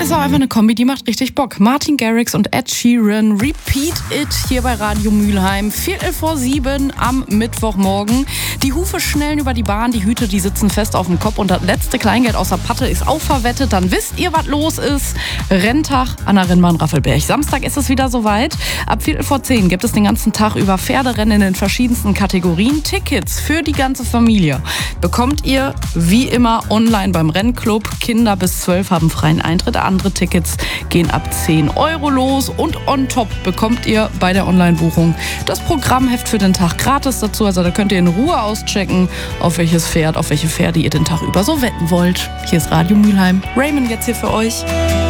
ist auch einfach eine Kombi, die macht richtig Bock. Martin Garrix und Ed Sheeran, Repeat It hier bei Radio Mülheim. 6:45 am Mittwochmorgen. Die Hufe schnellen über die Bahn, die Hüte, die sitzen fest auf dem Kopf und das letzte Kleingeld aus der Patte ist auch verwettet. Dann wisst ihr, was los ist. Renntag an der Rennbahn Raffelberg. Samstag ist es wieder soweit. Ab 9:45 gibt es den ganzen Tag über Pferderennen in den verschiedensten Kategorien. Tickets für die ganze Familie bekommt ihr wie immer online beim Rennclub. Kinder bis 12 haben freien Eintritt. Andere Tickets gehen ab 10 Euro los. Und on top bekommt ihr bei der Online-Buchung das Programmheft für den Tag gratis dazu. Also da könnt ihr in Ruhe auschecken, auf welches Pferd, auf welche Pferde ihr den Tag über so wetten wollt. Hier ist Radio Mülheim. Raymond jetzt hier für euch.